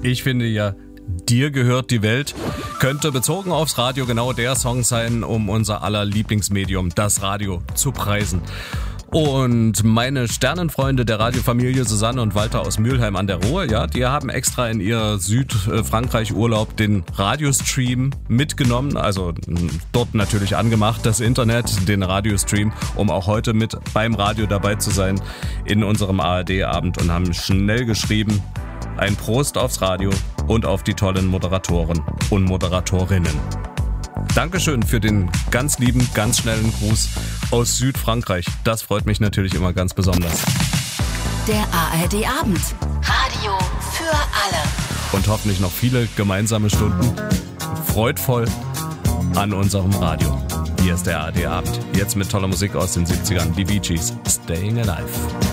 Ich finde ja, Dir gehört die Welt könnte bezogen aufs Radio genau der Song sein, um unser aller Lieblingsmedium, das Radio, zu preisen. Und meine Sternenfreunde der Radiofamilie Susanne und Walter aus Mülheim an der Ruhr, ja, die haben extra in ihr Südfrankreich-Urlaub den Radiostream mitgenommen, also dort natürlich angemacht, das Internet, den Radiostream, um auch heute mit beim Radio dabei zu sein in unserem ARD-Abend und haben schnell geschrieben, ein Prost aufs Radio und auf die tollen Moderatoren und Moderatorinnen. Dankeschön für den ganz lieben, ganz schnellen Gruß aus Südfrankreich. Das freut mich natürlich immer ganz besonders. Der ARD-Abend. Radio für alle. Und hoffentlich noch viele gemeinsame Stunden freudvoll an unserem Radio. Hier ist der ARD-Abend. Jetzt mit toller Musik aus den 70ern. Die Bee Gees. Staying Alive.